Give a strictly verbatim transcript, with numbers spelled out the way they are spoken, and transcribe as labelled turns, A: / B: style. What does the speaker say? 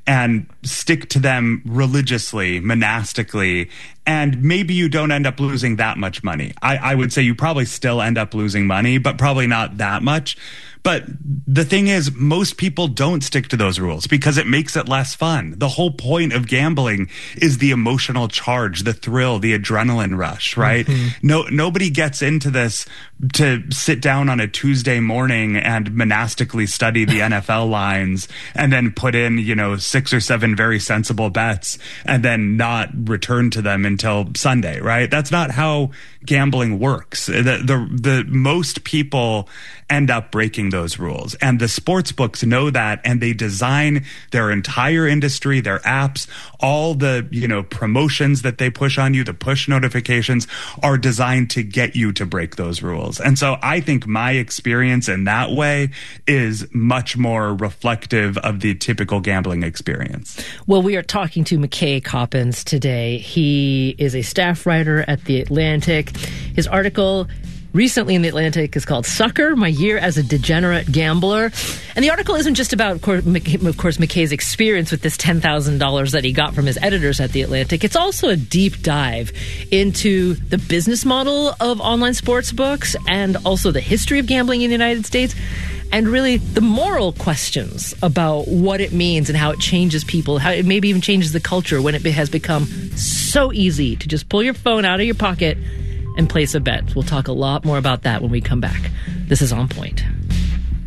A: and stick to them religiously, monastically, and maybe you don't end up losing that much money. I, I would say you probably still end up losing money, but probably not that much. But the thing is, most people don't stick to those rules because it makes it less fun. The whole point of gambling is the emotional charge, the thrill, the adrenaline rush, right? Mm-hmm. No, nobody gets into this to sit down on a Tuesday morning and monastically study the N F L lines and then put in, you know, six or seven very sensible bets and then not return to them until Sunday, right? That's not how gambling works. The, the, the most people end up breaking those rules. And the sports books know that, and they design their entire industry, their apps, all the, you know, promotions that they push on you, the push notifications are designed to get you to break those rules. And so I think my experience in that way is much more reflective of the typical gambling experience.
B: Well, we are talking to McKay Coppins today. He is a staff writer at The Atlantic. His article recently in The Atlantic is called Sucker, My Year as a Degenerate Gambler. And the article isn't just about, of course, McKay's experience with this ten thousand dollars that he got from his editors at The Atlantic. It's also a deep dive into the business model of online sports books and also the history of gambling in the United States and really the moral questions about what it means and how it changes people, how it maybe even changes the culture when it has become so easy to just pull your phone out of your pocket and place a bet. We'll talk a lot more about that when we come back. This is On Point.